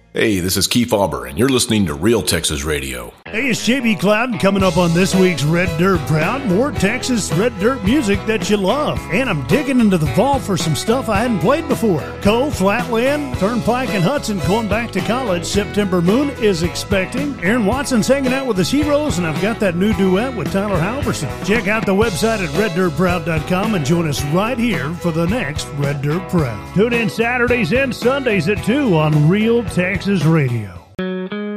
Hey, this is Keith Auber, and you're listening to Real Texas Radio. Hey, it's JB Cloud coming up on this week's Red Dirt Proud. More Texas Red Dirt music that you love. And I'm digging into the vault for some stuff I hadn't played before. Cove, Flatland, Turnpike, and Hudson going back to college. September Moon is expecting. Aaron Watson's hanging out with his heroes, and I've got that new duet with Tyler Halverson. Check out the website at reddirtproud.com and join us right here for the next Red Dirt Proud. Tune in Saturdays and Sundays at 2 on Real Texas Radio.